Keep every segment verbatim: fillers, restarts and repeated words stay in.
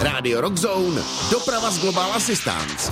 Radio Rockzone, doprava z Global Assistance.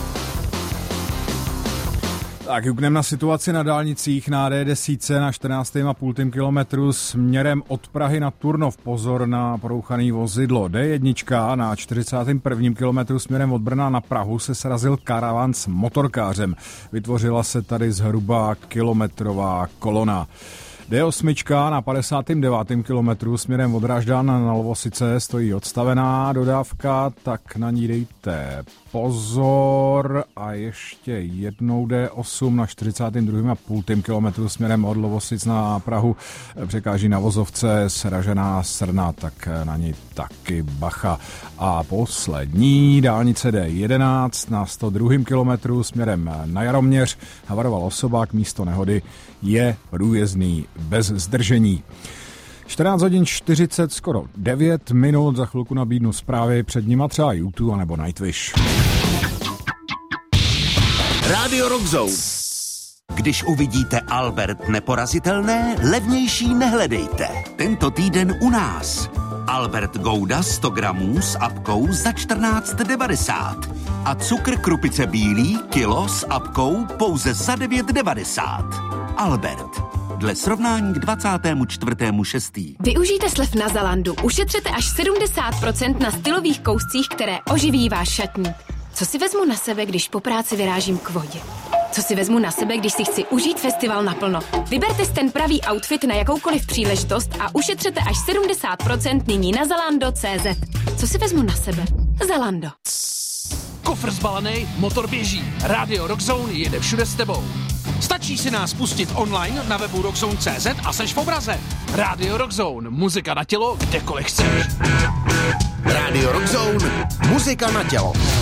Tak juknem na situaci na dálnicích na D deset na čtrnáct a půl kilometru směrem od Prahy na Turnov. Pozor na porouchaný vozidlo. D jedna na čtyřicátém prvním kilometru směrem od Brna na Prahu se srazil karavan s motorkářem. Vytvořila se tady zhruba kilometrová kolona. D osm na padesátém devátém kilometru směrem od Drážďan na Lovosice stojí odstavená dodávka, tak na ní dejte pozor. A ještě jednou D osm na čtyřicátém druhém a půl kilometru směrem od Lovosic na Prahu překáží na vozovce sražená srna, tak na ní taky bacha. A poslední dálnice D jedenáct na sto druhém kilometru směrem na Jaroměř. Havaroval osobák, místo nehody je průjezdný bez zdržení. čtrnáct hodin čtyřicet, skoro devět minut, za chvilku nabídnu zprávy, před nima třeba YouTube nebo Nightwish. Radio Rockzone. Když uvidíte Albert neporazitelné, levnější nehledejte. Tento týden u nás. Albert Gouda sto gramů s apkou za čtrnáct devadesát. A cukr Krupice bílý kilo s apkou pouze za devět devadesát. Albert. Dle srovnání k dvacátému čtvrtému šestého Využijte slev na Zalandu. Ušetřete až sedmdesát procent na stylových kouscích, které oživí váš šatník. Co si vezmu na sebe, když po práci vyrážím k vodě? Co si vezmu na sebe, když si chci užít festival naplno? Vyberte si ten pravý outfit na jakoukoliv příležitost a ušetřete až sedmdesát procent nyní na zalando tečka cé zet. Co si vezmu na sebe? Zalando. Kofr zbalený, motor běží. Radio Rockzone jede všude s tebou. Stačí si nás pustit online na webu rockzone tečka cé zet a seš v obraze. Radio Rockzone, muzika na tělo, kdekoliv chceš. Radio Rockzone, muzika na tělo.